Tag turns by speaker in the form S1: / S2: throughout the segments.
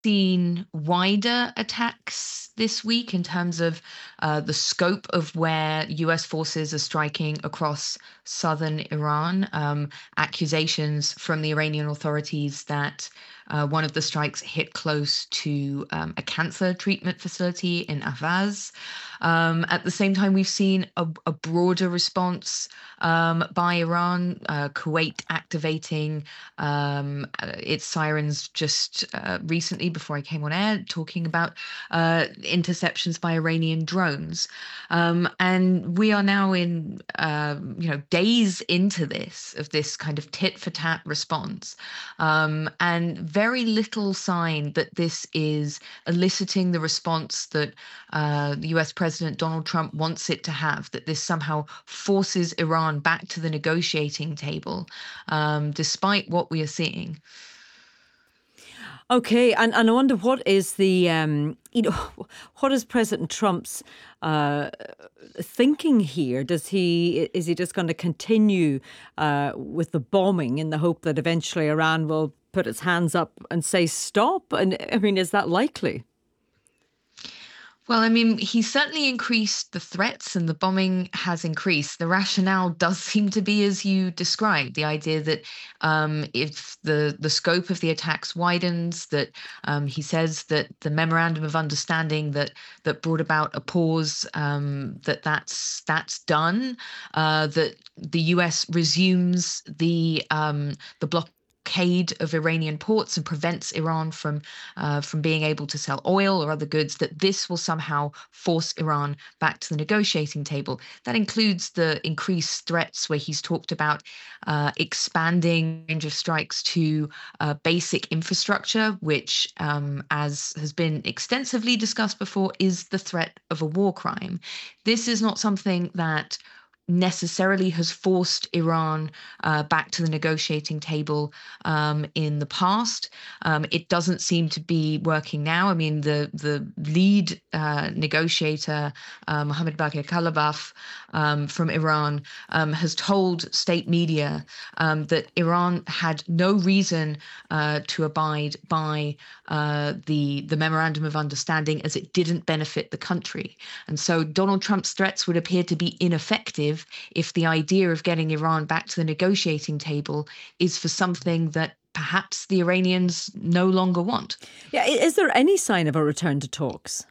S1: seen wider attacks this week in terms of the scope of where US forces are striking across southern Iran. Accusations from the Iranian authorities that one of the strikes hit close to a cancer treatment facility in Ahvaz. At the same time, we've seen a broader response by Iran, Kuwait activating its sirens just recently before I came on air, talking about interceptions by Iranian drones. And we are now in, days into this kind of tit for tat response. And very little sign that this is eliciting the response that the US President Donald Trump wants it to have, that this somehow forces Iran back to the negotiating table, despite what we are seeing.
S2: Okay, and I wonder what is the, what is President Trump's thinking here? Is he just going to continue with the bombing in the hope that eventually Iran will put its hands up and say stop? And I mean, is that likely?
S1: Well, I mean, he certainly increased the threats and the bombing has increased. The rationale does seem to be as you described, the idea that if the scope of the attacks widens, that he says that the memorandum of understanding that brought about a pause, that's done, that the US resumes the blockade of Iranian ports and prevents Iran from being able to sell oil or other goods, that this will somehow force Iran back to the negotiating table. That includes the increased threats where he's talked about expanding range of strikes to basic infrastructure, which, as has been extensively discussed before, is the threat of a war crime. This is not something that necessarily has forced Iran back to the negotiating table in the past. It doesn't seem to be working now. I mean, the lead negotiator, Mohammad Bagher Kalibaf from Iran, has told state media that Iran had no reason to abide by the memorandum of understanding, as it didn't benefit the country. And so Donald Trump's threats would appear to be ineffective if the idea of getting Iran back to the negotiating table is for something that perhaps the Iranians no longer want.
S2: Yeah, is there any sign of a return to talks?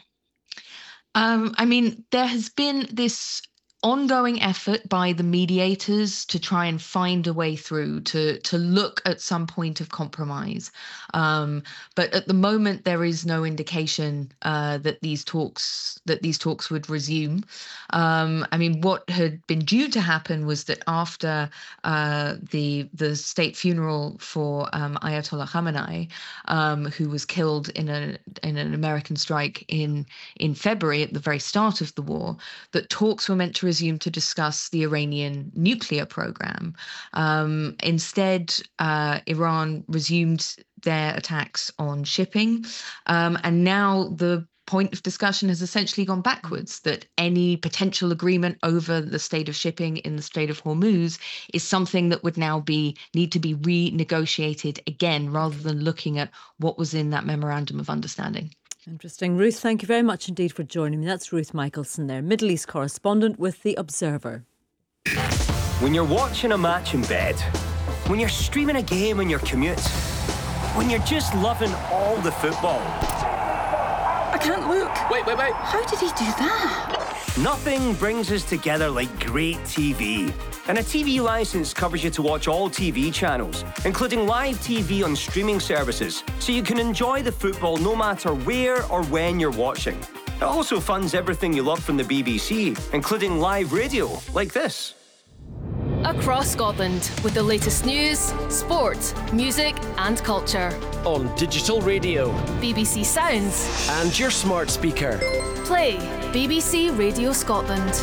S1: I mean, there has been this ongoing effort by the mediators to try and find a way through, to look at some point of compromise. But at the moment, there is no indication that these talks would resume. I mean, what had been due to happen was that after the state funeral for Ayatollah Khamenei, who was killed in an American strike in February at the very start of the war, that talks were meant to resume to discuss the Iranian nuclear program. Instead, Iran resumed their attacks on shipping, and now the point of discussion has essentially gone backwards, that any potential agreement over the state of shipping in the Strait of Hormuz is something that would now need to be renegotiated again, rather than looking at what was in that memorandum of understanding.
S2: Interesting. Ruth, thank you very much indeed for joining me. That's Ruth Michelson there, Middle East correspondent with The Observer.
S3: When you're watching a match in bed, when you're streaming a game on your commute, when you're just loving all the football.
S4: I can't look.
S3: Wait.
S4: How did he do that?
S3: Nothing brings us together like great TV. And a TV licence covers you to watch all TV channels, including live TV on streaming services, so you can enjoy the football no matter where or when you're watching. It also funds everything you love from the BBC, including live radio, like this.
S5: Across Scotland, with the latest news, sport, music and culture.
S6: On digital radio,
S5: BBC Sounds,
S6: and your smart speaker.
S5: Play BBC Radio Scotland.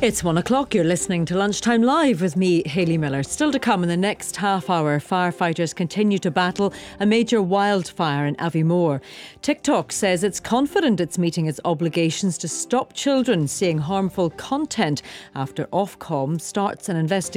S2: It's 1 o'clock. You're listening to Lunchtime Live with me, Hayley Miller. Still to come in the next half hour, firefighters continue to battle a major wildfire in Aviemore. TikTok says it's confident it's meeting its obligations to stop children seeing harmful content after Ofcom starts an investigation